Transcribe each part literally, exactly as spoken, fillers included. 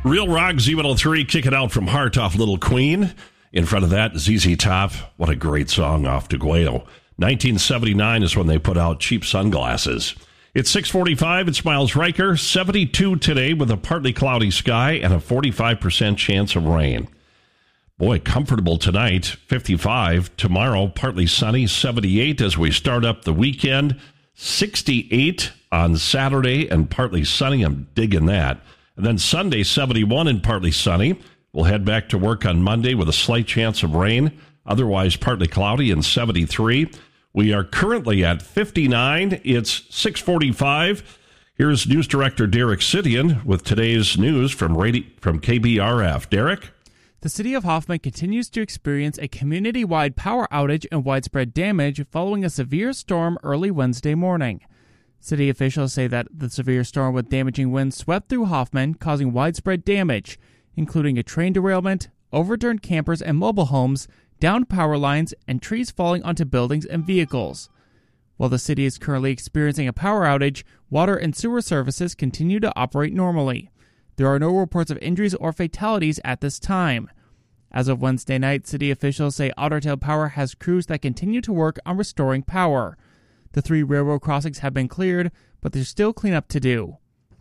Real Rock Z one oh three kicking out from Heart off Little Queen. In front of that, Z Z Top. What a great song off Deguelo. nineteen seventy-nine is when they put out Cheap Sunglasses. It's six forty-five. It's Miles Riker. seventy-two today with a partly cloudy sky and a forty-five percent chance of rain. Boy, comfortable tonight. fifty-five. Tomorrow, partly sunny. seventy-eight as we start up the weekend. sixty-eight on Saturday and partly sunny. I'm digging that. And then Sunday, seventy-one and partly sunny. We'll head back to work on Monday with a slight chance of rain. Otherwise, partly cloudy and seventy-three. We are currently at fifty-nine. It's six forty-five. Here's News Director Derek Sidian with today's news from radio, from K B R F. Derek? The city of Hoffman continues to experience a community-wide power outage and widespread damage following a severe storm early Wednesday morning. City officials say that the severe storm with damaging winds swept through Hoffman, causing widespread damage, including a train derailment, overturned campers and mobile homes, downed power lines, and trees falling onto buildings and vehicles. While the city is currently experiencing a power outage, water and sewer services continue to operate normally. There are no reports of injuries or fatalities at this time. As of Wednesday night, city officials say Otter Tail Power has crews that continue to work on restoring power. The three railroad crossings have been cleared, but there's still cleanup to do.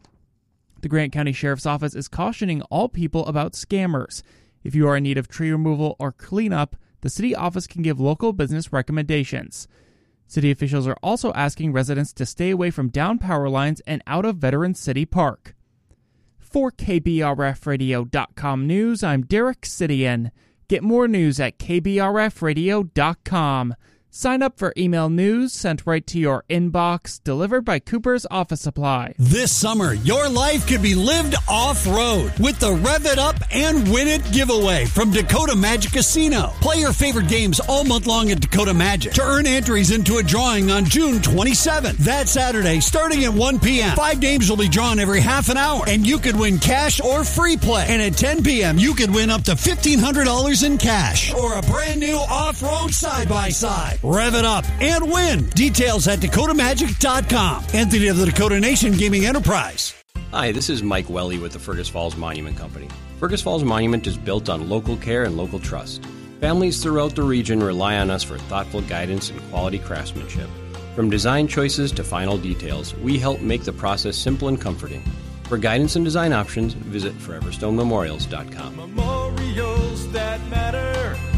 The Grant County Sheriff's Office is cautioning all people about scammers. If you are in need of tree removal or cleanup, the city office can give local business recommendations. City officials are also asking residents to stay away from downed power lines and out of Veterans City Park. For K B R F radio dot com News, I'm Derek Sidian. Get more news at K B R F radio dot com. Sign up for email news sent right to your inbox, delivered by Cooper's Office Supply. This summer, your life could be lived off-road with the Rev It Up and Win It giveaway from Dakota Magic Casino. Play your favorite games all month long at Dakota Magic to earn entries into a drawing on June twenty-seventh. That Saturday, starting at one p.m., five games will be drawn every half an hour, and you could win cash or free play. And at ten p.m., you could win up to fifteen hundred dollars in cash or a brand new off-road side-by-side. Rev it up and win. Details at dakota magic dot com. Entity of the Dakota Nation Gaming Enterprise. Hi, this is Mike Welly with the Fergus Falls Monument Company. Fergus Falls Monument is built on local care and local trust. Families throughout the region rely on us for thoughtful guidance and quality craftsmanship. From design choices to final details, we help make the process simple and comforting. For guidance and design options, visit forever stone memorials dot com. Memorials that matter.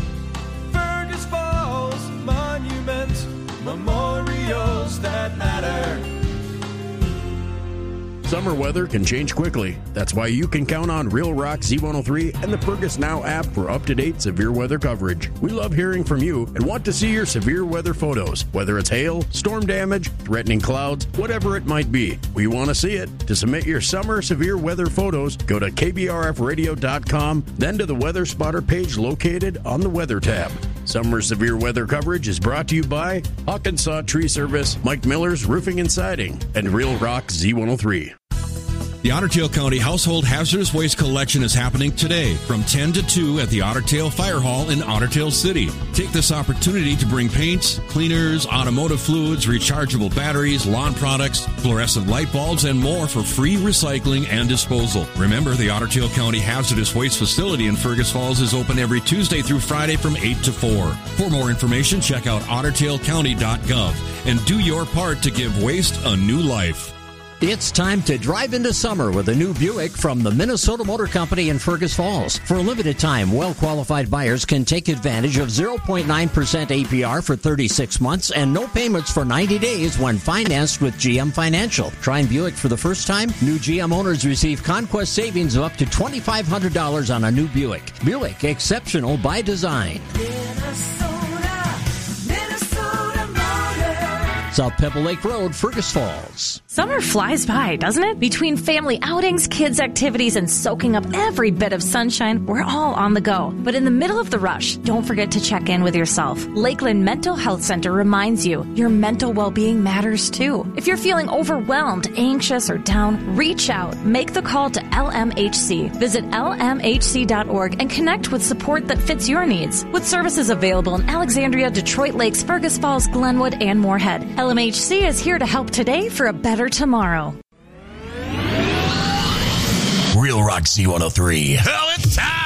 Fergus Falls Monument. Memorials that matter. Summer weather can change quickly. That's why you can count on Real Rock Z one oh three and the Fergus Now app for up-to-date severe weather coverage. We love hearing from you and want to see your severe weather photos, whether it's hail, storm damage, threatening clouds, whatever it might be. We want to see it. To submit your summer severe weather photos, go to K B R F radio dot com, then to the Weather Spotter page located on the Weather tab. Summer severe weather coverage is brought to you by Hawkinsaw Tree Service, Mike Miller's Roofing and Siding, and Real Rock Z one oh three. The Otter Tail County Household Hazardous Waste Collection is happening today from ten to two at the Otter Tail Fire Hall in Otter Tail City. Take this opportunity to bring paints, cleaners, automotive fluids, rechargeable batteries, lawn products, fluorescent light bulbs, and more for free recycling and disposal. Remember, the Otter Tail County Hazardous Waste Facility in Fergus Falls is open every Tuesday through Friday from eight to four. For more information, check out otter tail county dot gov and do your part to give waste a new life. It's time to drive into summer with a new Buick from the Minnesota Motor Company in Fergus Falls. For a limited time, well-qualified buyers can take advantage of zero point nine percent A P R for thirty-six months and no payments for ninety days when financed with G M Financial. Trying Buick for the first time? New G M owners receive conquest savings of up to twenty-five hundred dollars on a new Buick. Buick, exceptional by design. South Pebble Lake Road, Fergus Falls. Summer flies by, doesn't it? Between family outings, kids' activities, and soaking up every bit of sunshine, we're all on the go. But in the middle of the rush, don't forget to check in with yourself. Lakeland Mental Health Center reminds you your mental well-being matters too. If you're feeling overwhelmed, anxious, or down, reach out. Make the call to L M H C. Visit L M H C dot org and connect with support that fits your needs. With services available in Alexandria, Detroit Lakes, Fergus Falls, Glenwood, and Moorhead, L M H C is here to help today for a better tomorrow. Real Rock Z one oh three. Oh, it's time!